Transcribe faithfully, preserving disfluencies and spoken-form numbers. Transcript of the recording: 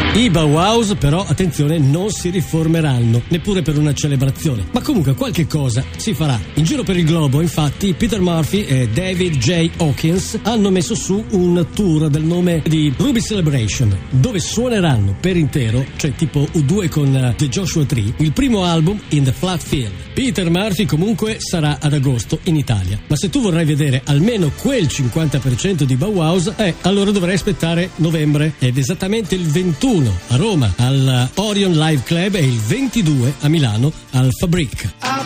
I Bauhaus però, attenzione, non si riformeranno, neppure per una celebrazione, ma comunque qualche cosa si farà. In giro per il globo, infatti, Peter Murphy e David J. Hawkins hanno messo su un tour del nome di Ruby Celebration, dove suoneranno per intero, cioè tipo U due con uh, The Joshua Tree, il primo album In the Flat Field. Peter Murphy comunque sarà ad agosto in Italia, ma se tu vorrai vedere almeno quel cinquanta per cento di Bauhaus, eh, allora dovrai aspettare novembre, ed esattamente il ventuno a Roma al Orion Live Club e il ventidue a Milano al Fabric.